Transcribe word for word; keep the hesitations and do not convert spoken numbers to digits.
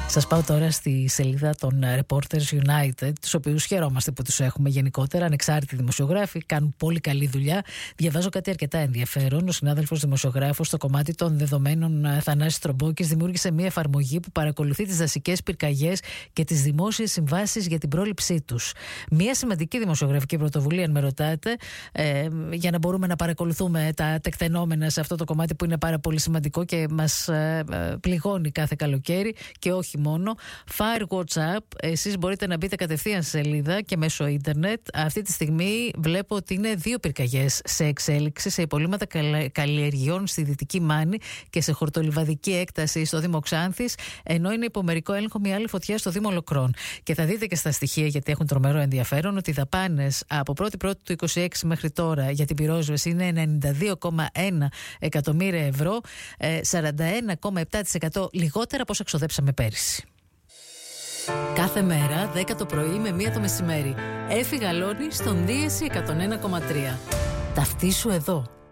Σας πάω τώρα στη σελίδα των Reporters United, τους οποίους χαιρόμαστε που τους έχουμε γενικότερα. Ανεξάρτητοι δημοσιογράφοι, κάνουν πολύ καλή δουλειά. Διαβάζω κάτι αρκετά ενδιαφέρον. Ο συνάδελφος δημοσιογράφος στο κομμάτι των δεδομένων, Θανάσης Τρομπόκης, δημιούργησε μια εφαρμογή που παρακολουθεί τις δασικές πυρκαγιές και τις δημόσιες συμβάσεις για την πρόληψή τους. Μια σημαντική δημοσιογραφική πρωτοβουλία, αν με ρωτάτε, ε, για να μπορούμε να παρακολουθούμε τα τεκτενόμενα σε αυτό το κομμάτι που είναι πάρα πολύ σημαντικό και μας ε, ε, πληγώνει κάθε καλοκαίρι και όχι μόνο. Firewatch App, εσείς μπορείτε να μπείτε κατευθείαν στη σελίδα και μέσω ίντερνετ. Αυτή τη στιγμή βλέπω ότι είναι δύο πυρκαγιές σε εξέλιξη σε υπολείμματα καλλιεργειών στη Δυτική Μάνη και σε χορτολιβαδική έκταση στο Δήμο Ξάνθης, ενώ είναι υπό μερικό έλεγχο μια άλλη φωτιά στο Δήμο Λοκρών. Και θα δείτε και στα στοιχεία, γιατί έχουν τρομερό ενδιαφέρον, ότι οι δαπάνες από πρώτη πρώτη του είκοσι έξι μέχρι τώρα για την πυρόσβεση είναι ενενήντα δύο κόμμα ένα εκατομμύρια ευρώ, σαράντα ένα κόμμα επτά τοις εκατό λιγότερα από όσα ξοδέψαμε πέρυσι. Κάθε μέρα, δέκα το πρωί με μία το μεσημέρι. Έφη Γαλώνη στον Δίεση εκατόν ένα κόμμα τρία. Ταυτίσου εδώ.